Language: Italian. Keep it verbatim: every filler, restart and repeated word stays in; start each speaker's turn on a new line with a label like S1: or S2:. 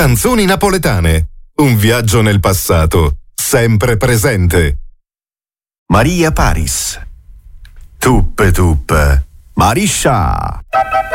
S1: Canzoni napoletane. Un viaggio nel passato, sempre presente.
S2: Maria Paris. Tuppe tuppe. Mariscia.